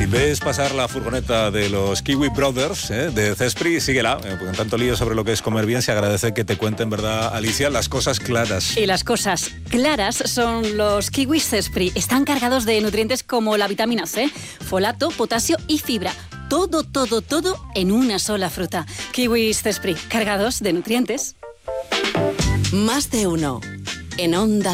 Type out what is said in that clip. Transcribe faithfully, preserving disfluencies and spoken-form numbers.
Si ves pasar la furgoneta de los Kiwi Brothers, ¿eh? de Cespri, síguela, eh, porque en tanto lío sobre lo que es comer bien, se agradece que te cuenten, ¿verdad, Alicia? Las cosas claras. Y las cosas claras son los Kiwi Cespri. Están cargados de nutrientes como la vitamina C, folato, potasio y fibra. Todo, todo, todo en una sola fruta. Kiwi Cespri, cargados de nutrientes. Más de uno. En Onda